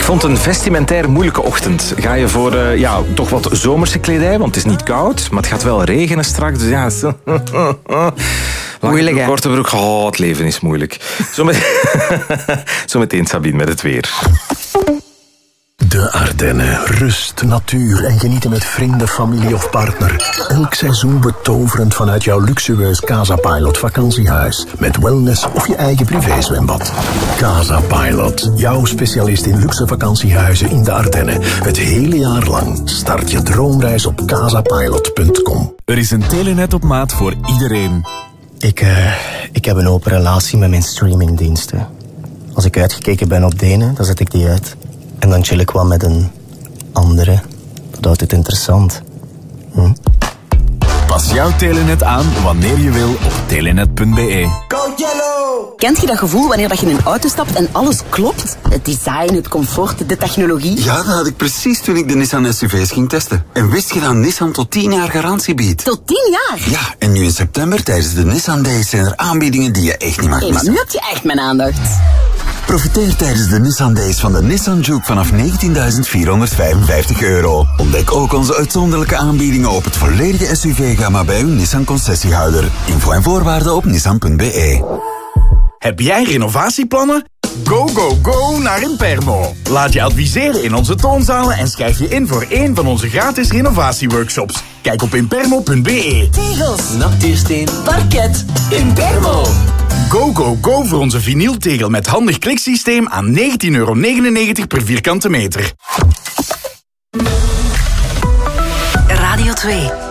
vond een vestimentair moeilijke ochtend. Ga je voor toch wat zomerse kledij, want het is niet koud, maar het gaat wel regenen straks. Dus ja, moeilijk, hè? Korte broek, het leven is moeilijk. Zometeen Sabine met het weer. De Ardennen. Rust, natuur en genieten met vrienden, familie of partner. Elk seizoen betoverend vanuit jouw luxueus Casa Pilot vakantiehuis. Met wellness of je eigen privézwembad. Casa Pilot. Jouw specialist in luxe vakantiehuizen in de Ardennen. Het hele jaar lang. Start je droomreis op casapilot.com. Er is een Telenet op maat voor iedereen. Ik heb een open relatie met mijn streamingdiensten. Als ik uitgekeken ben op de ene, dan zet ik die uit. En dan chill ik wel met een andere. Dat houdt het interessant. Pas jouw Telenet aan wanneer je wil op telenet.be. Go Yellow! Kent je dat gevoel wanneer je in een auto stapt en alles klopt? Het design, het comfort, de technologie. Ja, dat had ik precies toen ik de Nissan SUV's ging testen. En wist je dat Nissan tot 10 jaar garantie biedt? Tot 10 jaar? Ja, en nu in september tijdens de Nissan Days zijn er aanbiedingen die je echt niet mag missen. Maar nu heb je echt mijn aandacht. Profiteer tijdens de Nissan Days van de Nissan Juke vanaf €19.455. Ontdek ook onze uitzonderlijke aanbiedingen op het volledige SUV-gamma bij uw Nissan-concessiehouder. Info en voorwaarden op nissan.be. Heb jij renovatieplannen? Go, go, go naar Impermo. Laat je adviseren in onze toonzalen en schrijf je in voor één van onze gratis renovatieworkshops. Kijk op impermo.be. Tegels, nachteersteen, parket, Impermo. Go, go, go voor onze vinyltegel met handig kliksysteem aan €19,99 per vierkante meter. Radio 2.